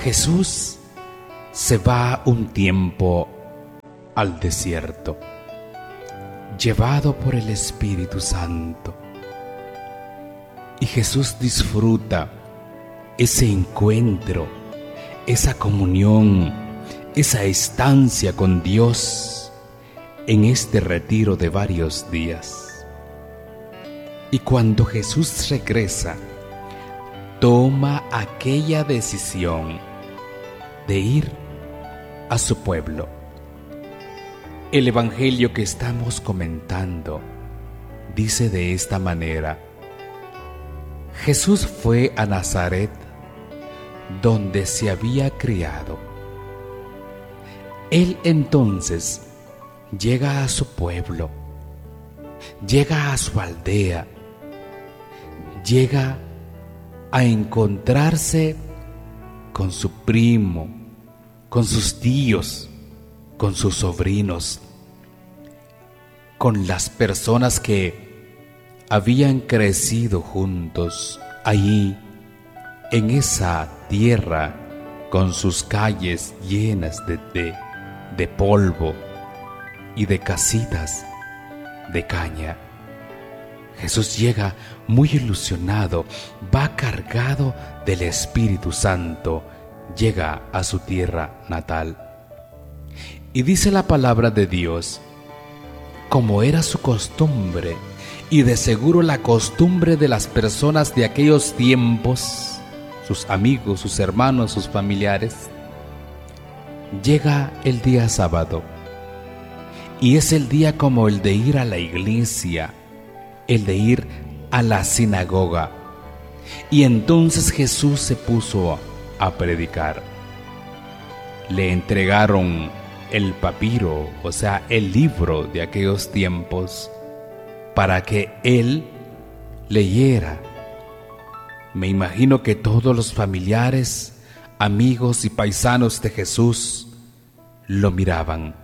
Jesús se va un tiempo al desierto, llevado por el Espíritu Santo. Y Jesús disfruta ese encuentro, esa comunión, esa estancia con Dios en este retiro de varios días. Y cuando Jesús regresa, toma aquella decisión de ir a su pueblo. El evangelio que estamos comentando dice de esta manera: Jesús fue a Nazaret, donde se había criado. Él entonces llega a su pueblo, llega a su aldea, llega a encontrarse con su primo, con sus tíos, con sus sobrinos, con las personas que habían crecido juntos allí en esa tierra con sus calles llenas de polvo y de casitas de caña. Jesús llega muy ilusionado, va cargado del Espíritu Santo, llega a su tierra natal. Y dice la palabra de Dios, como era su costumbre, y de seguro la costumbre de las personas de aquellos tiempos, sus amigos, sus hermanos, sus familiares, llega el día sábado, y es el día como el de ir a la iglesia, el de ir a la sinagoga. Y entonces Jesús se puso a predicar. Le entregaron el papiro, o sea, el libro de aquellos tiempos, para que él leyera. Me imagino que todos los familiares, amigos y paisanos de Jesús lo miraban.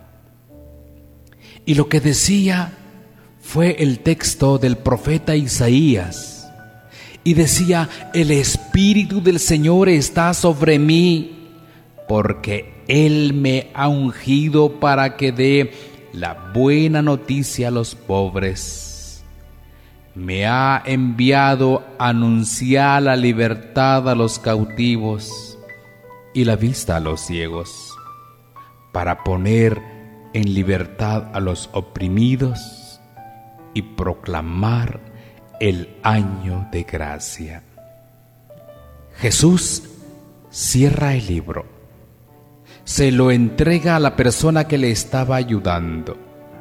Y lo que decía fue el texto del profeta Isaías. Y decía: el Espíritu del Señor está sobre mí, porque Él me ha ungido para que dé la buena noticia a los pobres. Me ha enviado a anunciar la libertad a los cautivos y la vista a los ciegos, para poner en libertad a los oprimidos y proclamar el año de gracia. Jesús cierra el libro, se lo entrega a la persona que le estaba ayudando,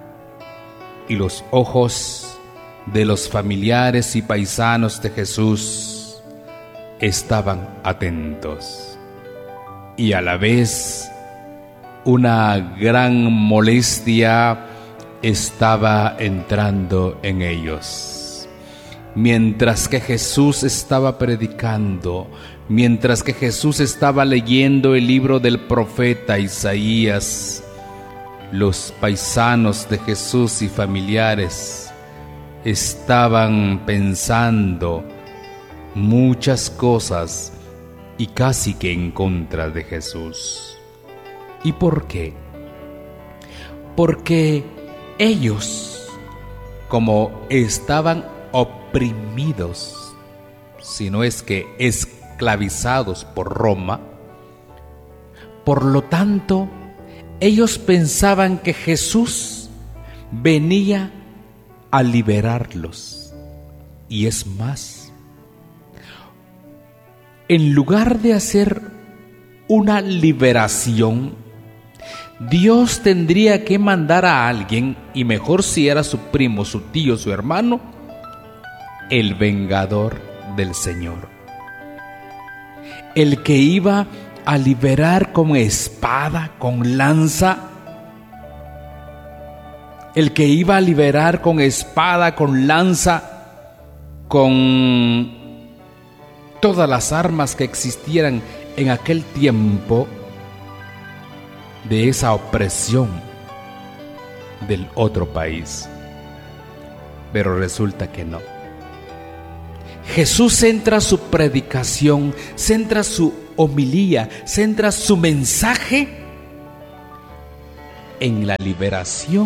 y los ojos de los familiares y paisanos de Jesús estaban atentos, y a la vez una gran molestia estaba entrando en ellos. Mientras que Jesús estaba predicando, mientras que Jesús estaba leyendo el libro del profeta Isaías, los paisanos de Jesús y familiares estaban pensando muchas cosas y casi que en contra de Jesús. ¿Y por qué? Porque ellos, como estaban oprimidos, si no es que esclavizados por Roma, por lo tanto, ellos pensaban que Jesús venía a liberarlos. Y es más, en lugar de hacer una liberación, Dios tendría que mandar a alguien, y mejor si era su primo, su tío, su hermano, el vengador del Señor, el que iba a liberar con espada, con lanza, el que iba a liberar con espada, con lanza, con todas las armas que existieran en aquel tiempo de esa opresión del otro país. Pero resulta que no. Jesús centra su predicación, centra su homilía, centra su mensaje en la liberación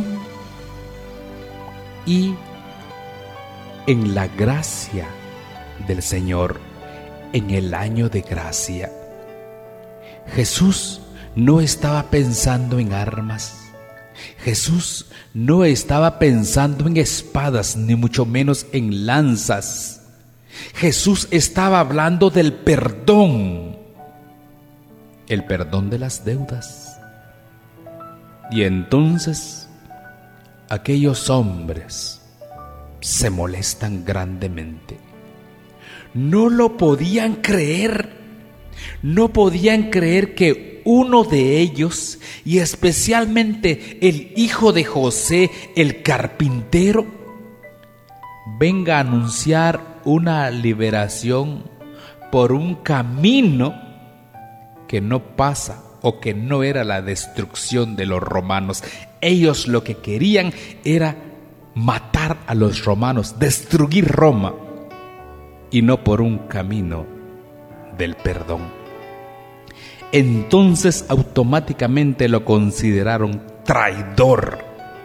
y en la gracia del Señor, en el año de gracia. Jesús no estaba pensando en armas. Jesús no estaba pensando en espadas, ni mucho menos en lanzas. Jesús estaba hablando del perdón, el perdón de las deudas. Y entonces aquellos hombres se molestan grandemente. No lo podían creer. No podían creer que uno de ellos, y especialmente el hijo de José, el carpintero, venga a anunciar una liberación por un camino que no pasa o que no era la destrucción de los romanos. Ellos lo que querían era matar a los romanos, destruir Roma, y no por un camino del perdón. Entonces automáticamente lo consideraron traidor.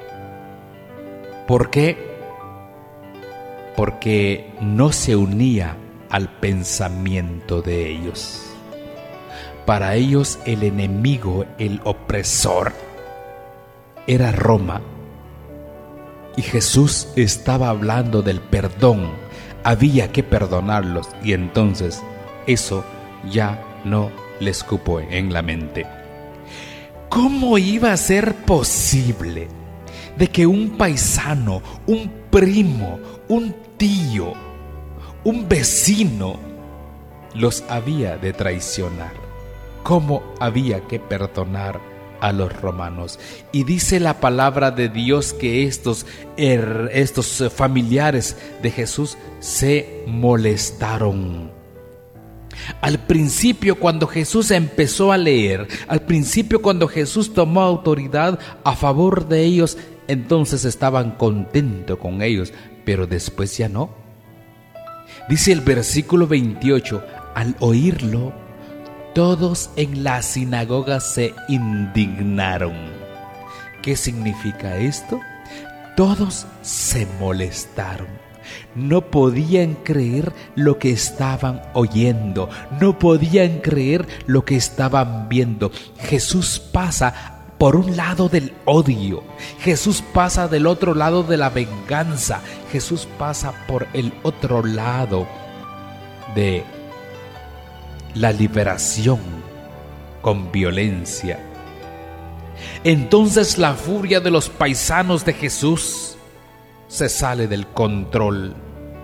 ¿Por qué? Porque no se unía al pensamiento de ellos. Para ellos el enemigo, el opresor, era Roma. Y Jesús estaba hablando del perdón. Había que perdonarlos, y entonces eso ya no les cupo en la mente. ¿Cómo iba a ser posible de que un paisano, un primo, un tío, un vecino los había de traicionar? ¿Cómo había que perdonar a los romanos? Y dice la palabra de Dios que estos familiares de Jesús se molestaron. Al principio, cuando Jesús empezó a leer, al principio cuando Jesús tomó autoridad a favor de ellos, entonces estaban contentos con ellos, pero después ya no. Dice el versículo 28, al oírlo, todos en la sinagoga se indignaron. ¿Qué significa esto? Todos se molestaron. No podían creer lo que estaban oyendo, no podían creer lo que estaban viendo. Jesús pasa por un lado del odio, Jesús pasa del otro lado de la venganza, Jesús pasa por el otro lado de la liberación con violencia. Entonces la furia de los paisanos de Jesús se sale del control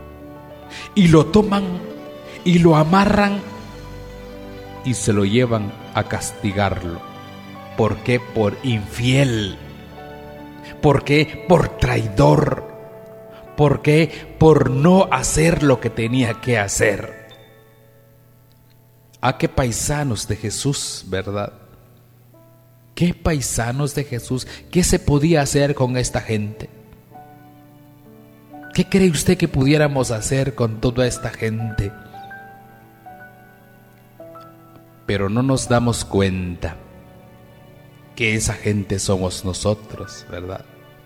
y lo toman y lo amarran y se lo llevan a castigarlo. ¿Por qué? Por infiel. ¿Por qué? Por traidor. ¿Por qué? Por no hacer lo que tenía que hacer. ¿A qué paisanos de Jesús, verdad? ¿Qué paisanos de Jesús? ¿Qué se podía hacer con esta gente? ¿Qué cree usted que pudiéramos hacer con toda esta gente? Pero no nos damos cuenta que esa gente somos nosotros, ¿verdad?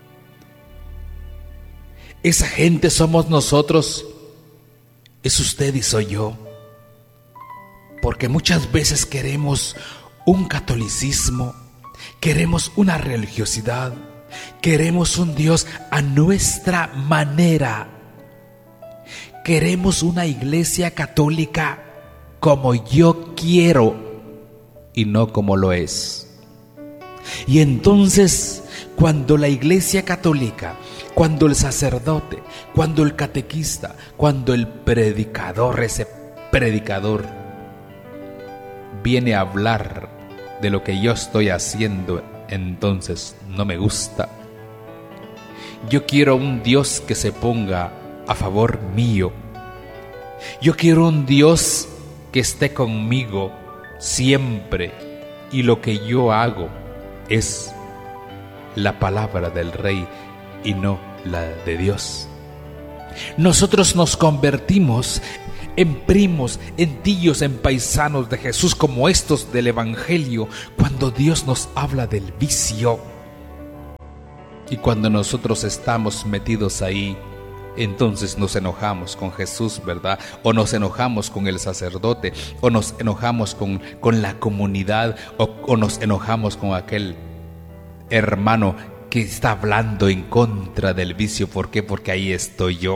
Esa gente somos nosotros, es usted y soy yo. Porque muchas veces queremos un catolicismo, queremos una religiosidad, queremos un Dios a nuestra manera. Queremos una iglesia católica como yo quiero y no como lo es. Y entonces, cuando la iglesia católica, cuando el sacerdote, cuando el catequista, cuando el predicador, ese predicador, viene a hablar de lo que yo estoy haciendo, entonces no me gusta. Yo quiero un Dios que se ponga a favor mío. Yo quiero un Dios que esté conmigo siempre, y lo que yo hago es la palabra del Rey y no la de Dios. Nosotros nos convertimos en primos, en tíos, en paisanos de Jesús, como estos del Evangelio, cuando Dios nos habla del vicio. Y cuando nosotros estamos metidos ahí, entonces nos enojamos con Jesús, ¿verdad? O nos enojamos con el sacerdote, o nos enojamos con la comunidad, o nos enojamos con aquel hermano que está hablando en contra del vicio. ¿Por qué? Porque ahí estoy yo.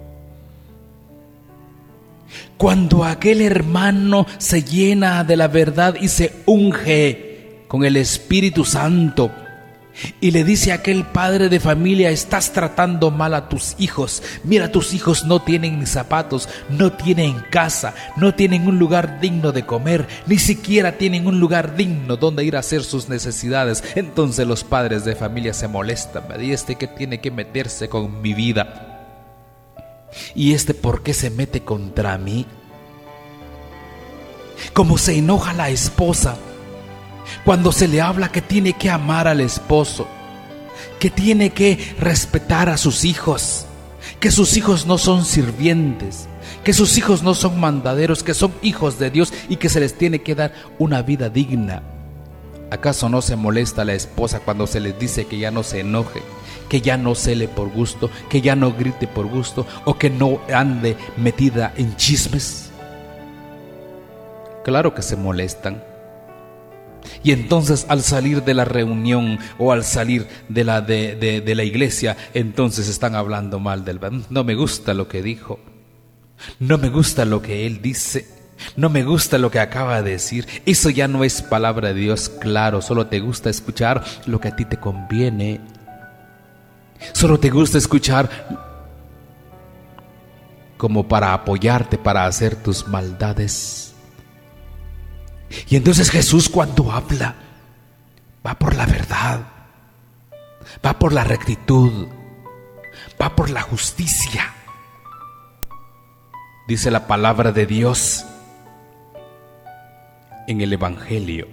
Cuando aquel hermano se llena de la verdad y se unge con el Espíritu Santo y le dice a aquel padre de familia: estás tratando mal a tus hijos, mira, tus hijos no tienen ni zapatos, no tienen casa, no tienen un lugar digno de comer, ni siquiera tienen un lugar digno donde ir a hacer sus necesidades. Entonces los padres de familia se molestan: ¿y este que tiene que meterse con mi vida? ¿Y este por qué se mete contra mí? Como se enoja la esposa cuando se le habla que tiene que amar al esposo, que tiene que respetar a sus hijos, que sus hijos no son sirvientes, que sus hijos no son mandaderos, que son hijos de Dios y que se les tiene que dar una vida digna. ¿Acaso no se molesta la esposa cuando se les dice que ya no se enoje, que ya no cele por gusto, que ya no grite por gusto, o que no ande metida en chismes? Claro que se molestan. Y entonces al salir de la reunión o al salir de la iglesia, entonces están hablando mal del... No me gusta lo que dijo, no me gusta lo que él dice, no me gusta lo que acaba de decir. Eso ya no es palabra de Dios. Claro, solo te gusta escuchar lo que a ti te conviene. Solo te gusta escuchar como para apoyarte, para hacer tus maldades. Y entonces Jesús, cuando habla, va por la verdad, va por la rectitud, va por la justicia. Dice la palabra de Dios en el Evangelio: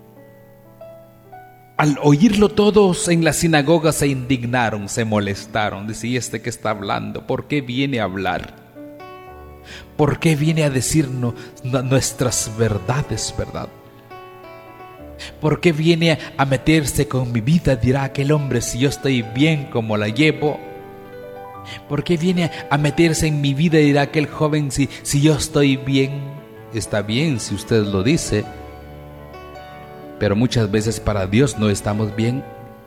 al oírlo todos en la sinagoga se indignaron, se molestaron. Dice: ¿y este que está hablando? ¿Por qué viene a hablar? ¿Por qué viene a decirnos nuestras verdades, verdad? ¿Por qué viene a meterse con mi vida? Dirá aquel hombre, si yo estoy bien como la llevo. ¿Por qué viene a meterse en mi vida? Dirá aquel joven, si yo estoy bien. Está bien si usted lo dice, pero muchas veces para Dios no estamos bien.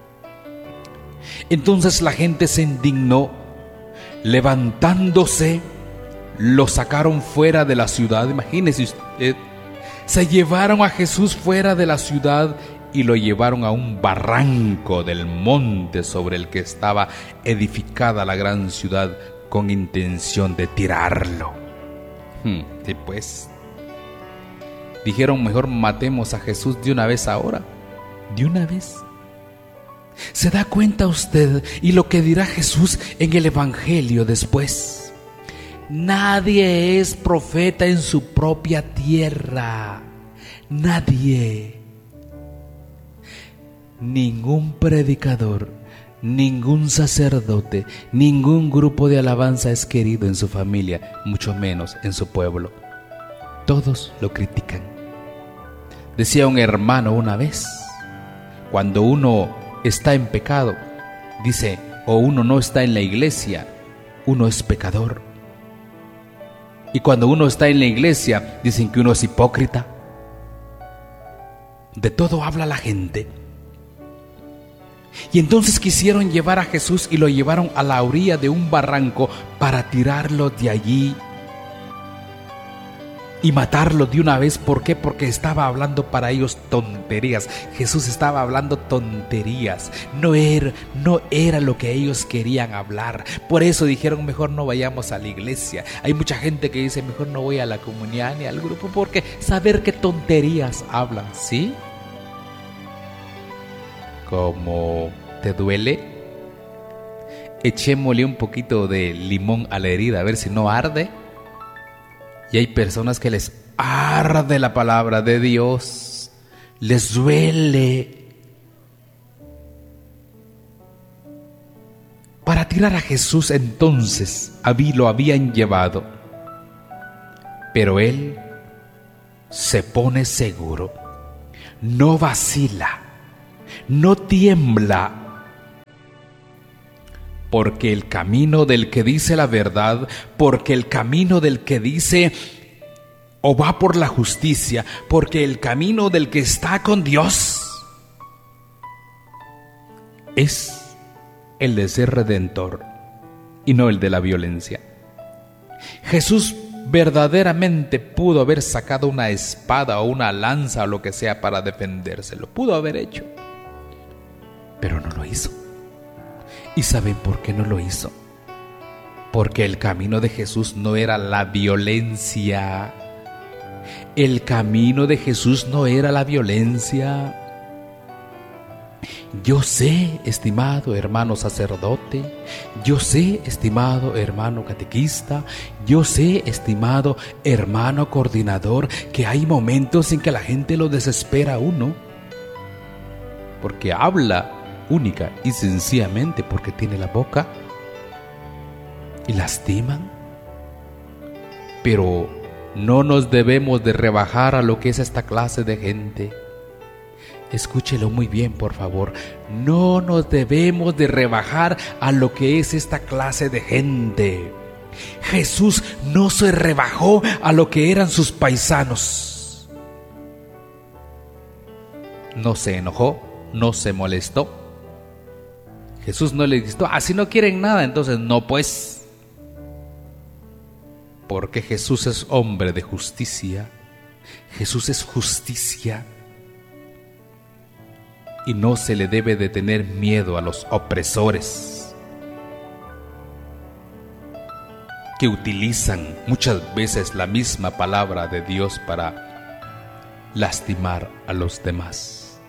Entonces la gente se indignó, levantándose, lo sacaron fuera de la ciudad. Imagínese usted, se llevaron a Jesús fuera de la ciudad y lo llevaron a un barranco del monte sobre el que estaba edificada la gran ciudad, con intención de tirarlo. Y pues dijeron: mejor matemos a Jesús de una vez ahora, de una vez. ¿Se da cuenta usted? Y lo que dirá Jesús en el Evangelio después: nadie es profeta en su propia tierra. Nadie. Ningún predicador, ningún sacerdote, ningún grupo de alabanza es querido en su familia, mucho menos en su pueblo. Todos lo critican. Decía un hermano una vez: cuando uno está en pecado, dice, o uno no está en la iglesia, uno es pecador. Y cuando uno está en la iglesia, dicen que uno es hipócrita. De todo habla la gente. Y entonces quisieron llevar a Jesús y lo llevaron a la orilla de un barranco para tirarlo de allí y matarlo de una vez. ¿Por qué? Porque estaba hablando para ellos tonterías. Jesús estaba hablando tonterías. No era lo que ellos querían hablar. Por eso dijeron: mejor no vayamos a la iglesia. Hay mucha gente que dice: mejor no voy a la comunidad ni al grupo, porque saber qué tonterías hablan, ¿sí? ¿Cómo te duele? Echémosle un poquito de limón a la herida, a ver si no arde. Y hay personas que les arde la palabra de Dios, les duele. Para tirar a Jesús entonces lo habían llevado. Pero él se pone seguro, no vacila, no tiembla, porque el camino del que dice la verdad, porque el camino del que dice o va por la justicia, porque el camino del que está con Dios es el de ser redentor y no el de la violencia. Jesús verdaderamente pudo haber sacado una espada o una lanza o lo que sea para defenderse, lo pudo haber hecho, pero no lo hizo. ¿Y saben por qué no lo hizo? Porque el camino de Jesús no era la violencia. El camino de Jesús no era la violencia. Yo sé, estimado hermano sacerdote, yo sé, estimado hermano catequista, yo sé, estimado hermano coordinador, que hay momentos en que la gente lo desespera a uno, porque habla única y sencillamente porque tiene la boca y lastiman. Pero no nos debemos de rebajar a lo que es esta clase de gente. Escúchelo muy bien, por favor. No nos debemos de rebajar a lo que es esta clase de gente. Jesús no se rebajó a lo que eran sus paisanos. No se enojó, no se molestó. Jesús no le dijo, si no quieren nada, entonces no pues. Porque Jesús es hombre de justicia. Jesús es justicia. Y no se le debe de tener miedo a los opresores que utilizan muchas veces la misma palabra de Dios para lastimar a los demás.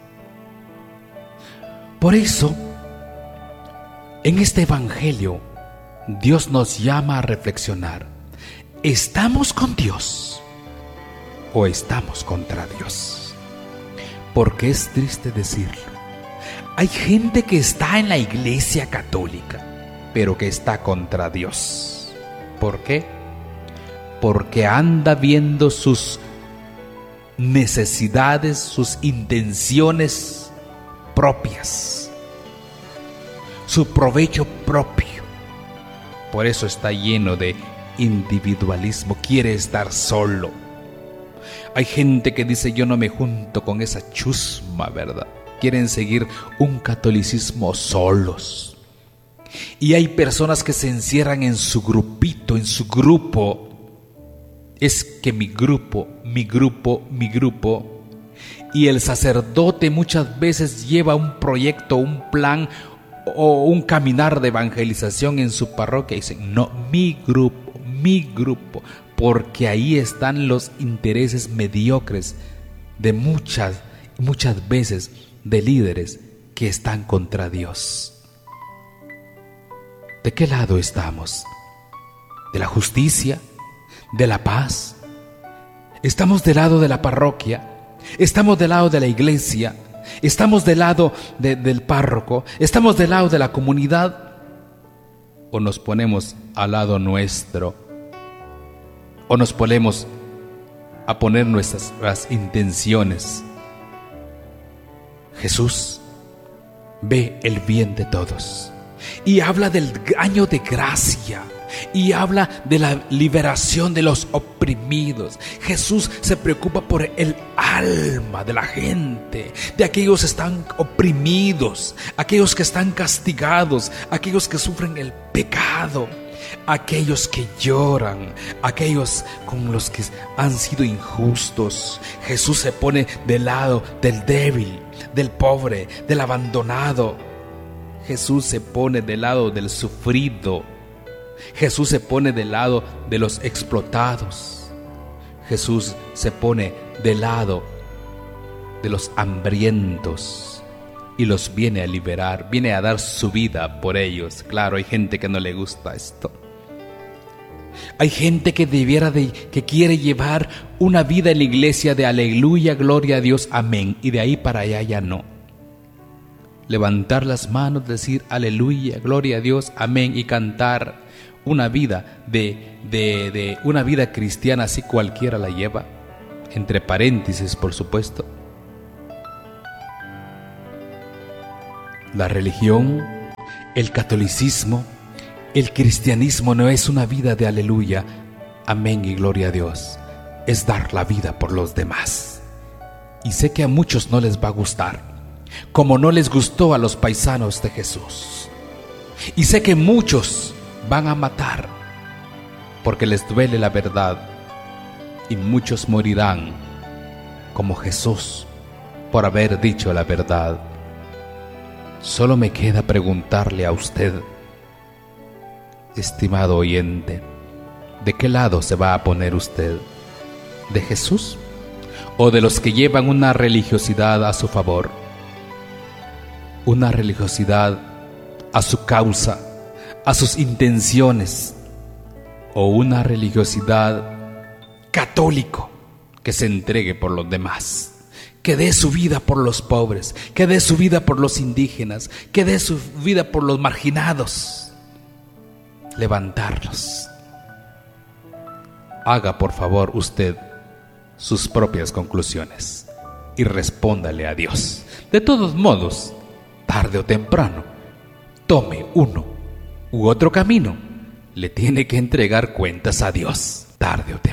Por eso, en este evangelio, Dios nos llama a reflexionar. ¿Estamos con Dios o estamos contra Dios? Porque es triste decirlo. Hay gente que está en la Iglesia Católica, pero que está contra Dios. ¿Por qué? Porque anda viendo sus necesidades, sus intenciones propias, su provecho propio. Por eso está lleno de individualismo, quiere estar solo. Hay gente que dice, yo no me junto con esa chusma, ¿verdad? Quieren seguir un catolicismo solos. Y hay personas que se encierran en su grupito, en su grupo. Es que mi grupo. Y el sacerdote muchas veces lleva un proyecto, un plan o un caminar de evangelización en su parroquia y dicen, no, mi grupo, porque ahí están los intereses mediocres de muchas veces de líderes que están contra Dios. ¿De qué lado estamos? ¿De la justicia? ¿De la paz? ¿Estamos del lado de la parroquia? ¿Estamos del lado de la iglesia? ¿Estamos del lado del párroco? ¿Estamos del lado de la comunidad? ¿O nos ponemos al lado nuestro? ¿O nos ponemos a poner nuestras intenciones? Jesús ve el bien de todos y habla del año de gracia y habla de la liberación de los oprimidos. Jesús se preocupa por el alma de la gente, de aquellos que están oprimidos, aquellos que están castigados, aquellos que sufren el pecado, aquellos que lloran, aquellos con los que han sido injustos. Jesús se pone del lado del débil, del pobre, del abandonado. Jesús se pone del lado del sufrido. Jesús se pone del lado de los explotados. Jesús se pone del lado de los hambrientos y los viene a liberar, viene a dar su vida por ellos. Claro, hay gente que no le gusta esto. Hay gente que que quiere llevar una vida en la iglesia de aleluya, gloria a Dios, amén, y de ahí para allá ya no. levantar las manos, decir aleluya, gloria a Dios, amén, y cantar una vida una vida cristiana así cualquiera la lleva, entre paréntesis, por supuesto. La religión, el catolicismo, el cristianismo no es una vida de aleluya, amén y gloria a Dios. Es dar la vida por los demás. Y sé que a muchos no les va a gustar, como no les gustó a los paisanos de Jesús. Y sé que muchos van a matar, porque les duele la verdad. Y muchos morirán, como Jesús, por haber dicho la verdad. Solo me queda preguntarle a usted, estimado oyente, ¿de qué lado se va a poner usted? ¿De Jesús o de los que llevan una religiosidad a su favor? Una religiosidad a su causa, a sus intenciones, o una religiosidad católico que se entregue por los demás, que dé su vida por los pobres, que dé su vida por los indígenas, que dé su vida por los marginados, levantarlos. Haga por favor usted sus propias conclusiones y respóndale a Dios. De todos modos, tarde o temprano, tome uno u otro camino, le tiene que entregar cuentas a Dios, tarde o temprano.